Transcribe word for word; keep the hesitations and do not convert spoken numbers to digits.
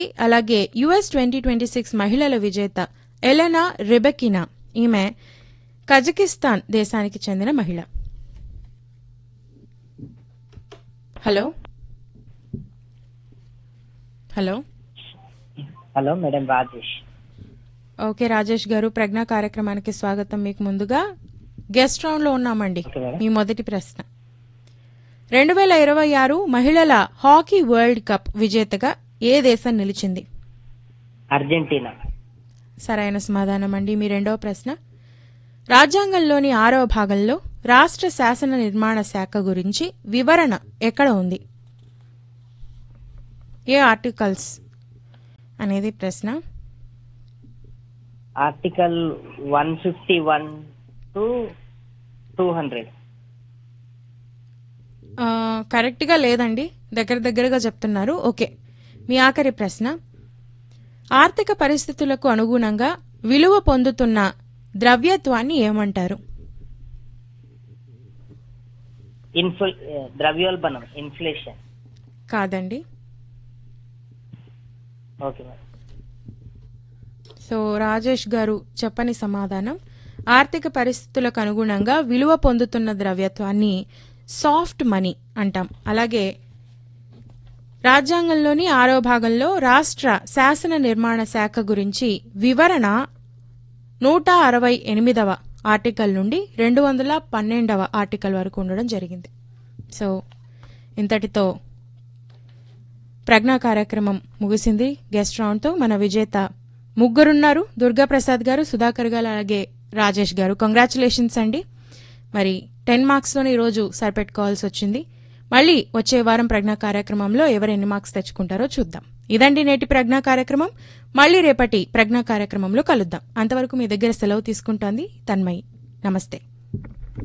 అలాగే US twenty twenty six మహిళల విజేత ఎలెనా రెబెకినా. ఈమె కజకిస్తాన్ దేశానికి చెందిన మహిళ. Hello hello hello madam, Rajesh. Okay Rajesh గారు, ప్రజ్ఞ కార్యక్రమానికి స్వాగతం. మీకు ముందుగా గెస్ట్ రౌండ్ లో ఉన్నామండి. Okay madam. మీ మొదటి ప్రశ్న, రెండు వేల ఇరవై ఆరు మహిళల హాకీ వరల్డ్ కప్ విజేతగా ఏ దేశం నిలిచింది? అర్జెంటీనా. సరైన సమాధానం అండి. మీ రెండవ ప్రశ్న, రాజ్యాంగంలోని ఆరవ భాగంలో రాష్ట్ర శాసన నిర్మాణ శాఖ గురించి వివరణ ఎక్కడ ఉంది? ఏ ఆర్టికల్స్ అనేది ప్రశ్న. Article one fifty one to two hundred. ఆ, కరెక్ట్గా లేదండి, దగ్గర దగ్గరగా చెప్తున్నారు. ఓకే, మీ ఆఖరి ప్రశ్న, ఆర్థిక పరిస్థితులకు అనుగుణంగా విలువ పొందుతున్న ద్రవ్యత్వాన్ని ఏమంటారు? ఇన్ఫ్లు ద్రవ్యోల్బణం, ఇన్ఫ్లేషన్. కాదండి. Okay madam. సో రాజేష్ గారు చెప్పని సమాధానం, ఆర్థిక పరిస్థితులకు అనుగుణంగా విలువ పొందుతున్న ద్రవ్యత్వాన్ని సాఫ్ట్ మనీ అంటాం. అలాగే రాజ్యాంగంలోని ఆరో భాగంలో రాష్ట్ర శాసన నిర్మాణ శాఖ గురించి వివరణ నూట అరవై ఎనిమిదవ ఆర్టికల్ నుండి రెండు వందల పన్నెండవ ఆర్టికల్ వరకు ఉండడం జరిగింది. సో ఇంతటితో ప్రజ్ఞా కార్యక్రమం ముగిసింది. గెస్ట్ రౌండ్తో మన విజేత ముగ్గురున్నారు, దుర్గాప్రసాద్ గారు, సుధాకర్ గారు, అలాగే రాజేష్ గారు. కంగ్రాచులేషన్స్ అండి. మరి టెన్ మార్క్స్లోనే ఈరోజు సరిపెట్టుకోవాల్సి వచ్చింది. మళ్ళీ వచ్చే వారం ప్రజ్ఞా కార్యక్రమంలో ఎవరు ఎన్ని మార్క్స్ తెచ్చుకుంటారో చూద్దాం. ఇదండి నేటి ప్రజ్ఞా కార్యక్రమం. మళ్ళీ రేపటి ప్రజ్ఞా కార్యక్రమంలో కలుద్దాం. అంతవరకు మీ దగ్గర సెలవు తీసుకుంటోంది తన్మయి. నమస్తే.